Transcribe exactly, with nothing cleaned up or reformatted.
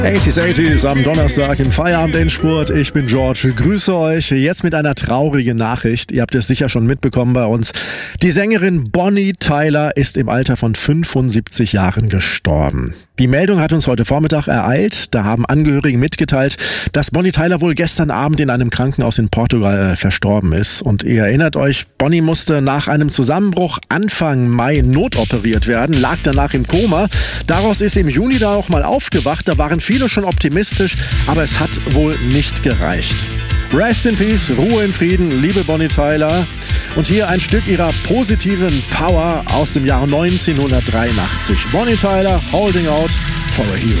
achtziger, achtziger am Donnerstag im Feierabend-Endspurt. Ich bin George, grüße euch. Jetzt mit einer traurigen Nachricht. Ihr habt es sicher schon mitbekommen bei uns. Die Sängerin Bonnie Tyler ist im Alter von fünfundsiebzig Jahren gestorben. Die Meldung hat uns heute Vormittag ereilt. Da haben Angehörige mitgeteilt, dass Bonnie Tyler wohl gestern Abend in einem Krankenhaus in Portugal verstorben ist. Und ihr erinnert euch, Bonnie musste nach einem Zusammenbruch Anfang Mai notoperiert werden, lag danach im Koma. Daraus ist im Juni da auch mal aufgewacht. Da waren viele schon optimistisch, aber es hat wohl nicht gereicht. Rest in Peace, Ruhe in Frieden, liebe Bonnie Tyler. Und hier ein Stück ihrer positiven Power aus dem Jahr neunzehnhundertdreiundachtzig. Bonnie Tyler, Holding Out for a Hero.